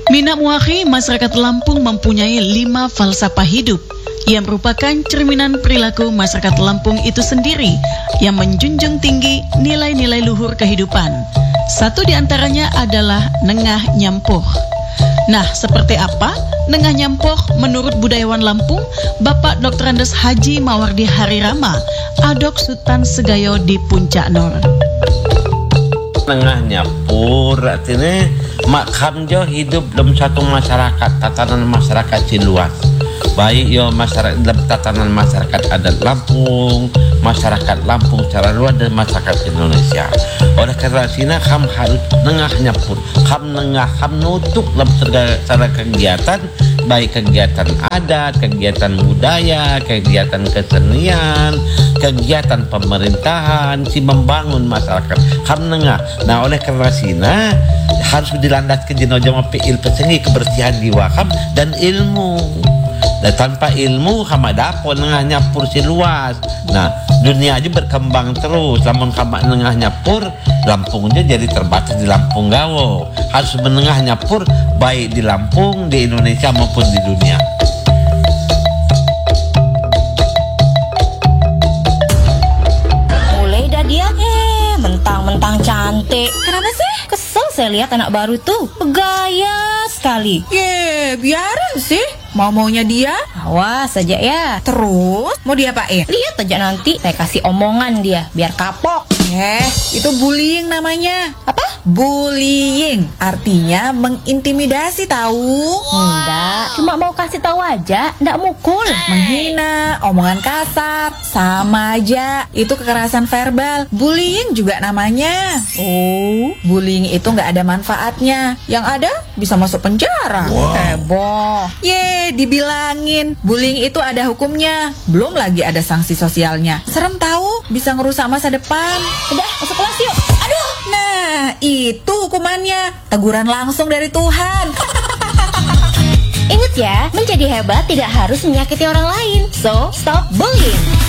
Mina Muakhi, masyarakat Lampung mempunyai 5 falsafah hidup yang merupakan cerminan perilaku masyarakat Lampung itu sendiri yang menjunjung tinggi nilai-nilai luhur kehidupan. Satu di antaranya adalah nengah nyampuh. Nah, seperti apa nengah nyampuh menurut budayawan Lampung, Bapak Dr. Andes Haji Mawardi Harirama, Adok Sultan Segayo di Puncak Nor. Nengah nyapur artinya makam jo hidup dalam satu masyarakat, tatanan masyarakat si luas. Baik yo masyarakat dalam tatanan masyarakat adat Lampung, masyarakat Lampung secara luas dan masyarakat Indonesia. Oleh karena sini kam harus nengah nyapur, kam nutuk dalam segala kegiatan, baik kegiatan adat, kegiatan budaya, kegiatan kesenian, kegiatan pemerintahan, si membangun masyarakat. Kam nengah. Nah, oleh karena sini harus dilandaskan jenajah mapiil pesengi kebersihan jiwa kam dan ilmu. Dan tanpa ilmu kama dapur nengah nyapur si luas. Nah, dunia aja berkembang terus. Lamun kama nengah nyapur, Lampungnya jadi terbatas di Lampung Gawo. Harus menengah nyapur baik di Lampung, di Indonesia maupun di dunia. Mulai dah dia mentang-mentang cantik. Kenapa sih? Kesel saya lihat anak baru tuh. Gaya sekali. Biarin sih. Mau-maunya dia. Awas saja ya. Terus mau diapain? Lihat aja nanti saya kasih omongan dia biar kapok. Itu bullying namanya. Apa? Bullying artinya mengintimidasi tahu. Enggak, cuma mau kasih tahu aja, enggak mukul. Menghina, omongan kasar, sama aja. Itu kekerasan verbal. Bullying juga namanya. Oh, Bullying itu nggak ada manfaatnya. Yang ada bisa masuk penjara. heboh. Dibilangin bullying itu ada hukumnya. Belum lagi ada sanksi sosialnya. Serem tahu, bisa ngerusak masa depan. Udah, masuk kelas yuk. Aduh, nah itu hukumannya. Teguran langsung dari Tuhan. Ingat ya, menjadi hebat tidak harus menyakiti orang lain. So, stop bullying.